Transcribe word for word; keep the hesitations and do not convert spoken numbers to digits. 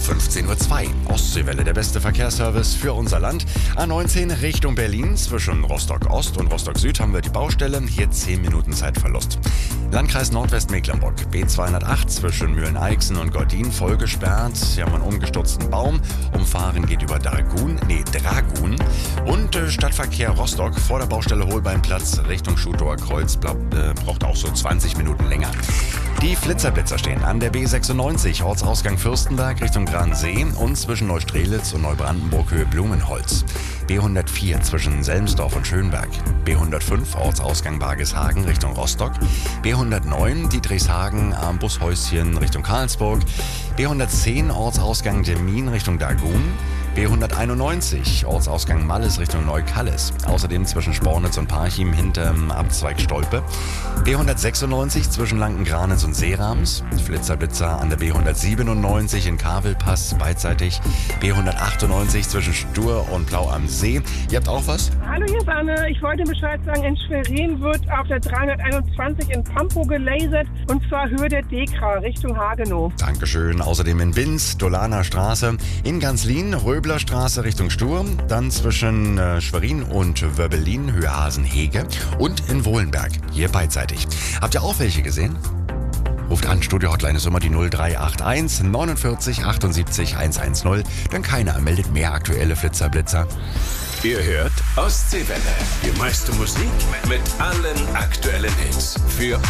fünfzehn Uhr zwei. Ostseewelle, der beste Verkehrsservice für unser Land. A neunzehn Richtung Berlin. Zwischen Rostock Ost und Rostock Süd haben wir die Baustelle. Hier zehn Minuten Zeitverlust. Landkreis Nordwestmecklenburg. B zweihundertacht zwischen Mühlen-Eichsen und Gordin voll gesperrt. Sie haben einen umgestürzten Baum. Umfahren geht über Dragun, nee, Dragun. Und äh, Stadtverkehr Rostock vor der Baustelle Holbeinplatz Richtung Schutower Kreuz bla- äh, braucht auch so zwanzig Minuten länger. Die Flitzerblitzer stehen an der B sechsundneunzig, Ortsausgang Fürstenberg Richtung Gransee und zwischen Neustrelitz und Neubrandenburg Höhe Blumenholz. B hundertvier zwischen Selmsdorf und Schönberg. B hundertfünf, Ortsausgang Bargishagen Richtung Rostock. B hundertneun, Dietrichshagen am Bushäuschen Richtung Karlsburg. B hundertzehn, Ortsausgang Demmin Richtung Dagun. B hunderteinundneunzig, Ortsausgang Malles Richtung Neukallis. Außerdem zwischen Spornitz und Parchim hinterm Abzweig Stolpe. B hundertsechsundneunzig zwischen Lanken-Granitz und Seerams. Flitzerblitzer an der B hundertsiebenundneunzig in Kavelpass beidseitig. B hundertachtundneunzig zwischen Stur und Blau am See. Ihr habt auch was? Hallo, hier ist Anne. Ich wollte Bescheid sagen, in Schwerin wird auf der dreihunderteinundzwanzig in Pampo gelasert und zwar Höhe der Dekra Richtung Hagenow. Dankeschön. Außerdem in Binz, Dolaner Straße, in Ganzlin, Röblerstraße Richtung Sturm, dann zwischen äh, Schwerin und Wörbelin, Höhe Hasenhege und in Wohlenberg, hier beidseitig. Habt ihr auch welche gesehen? Ruft an, Studio-Hotline ist immer die null drei acht eins neunundvierzig achtundsiebzig hundertzehn, denn keiner meldet mehr aktuelle Flitzerblitzer. Ihr hört Ostseewelle. Die meiste Musik mit allen aktuellen Hits. Für